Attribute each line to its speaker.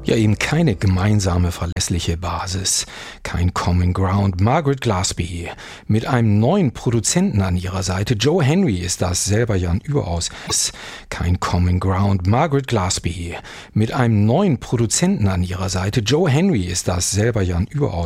Speaker 1: Ja, eben keine gemeinsame, verlässliche Basis, kein Common Ground. Margaret Glaspie mit einem neuen Produzenten an ihrer Seite. Joe Henry ist das, selber ja überaus. Kein Common Ground. Margaret Glaspie mit einem neuen Produzenten an ihrer Seite. Joe Henry ist das, selber ja überaus.